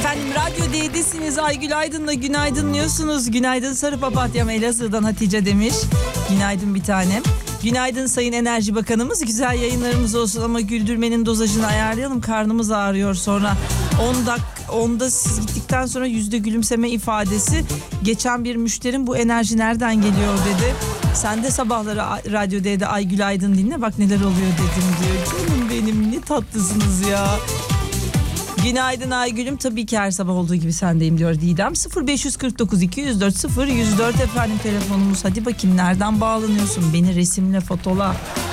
Efendim Radyo D'desiniz. Aygül Aydın'la günaydınlıyorsunuz. Günaydın Sarı Papatyam Elazığ'dan Hatice demiş. Günaydın bir tanem. Günaydın Sayın Enerji Bakanımız. Güzel yayınlarımız olsun ama güldürmenin dozajını ayarlayalım. Karnımız ağrıyor sonra. 10'da siz gittikten sonra yüzde gülümseme ifadesi. Geçen bir müşterim bu enerji nereden geliyor dedi. Sen de sabahları Radyo D'de Aygül Aydın dinle bak neler oluyor dedim diyor. Canım benim ne tatlısınız ya. Günaydın Aygül'üm, tabii ki her sabah olduğu gibi sendeyim diyor Didem. 0549 204 0104 efendim telefonumuz. Hadi bakayım nereden bağlanıyorsun, beni resimle fotola.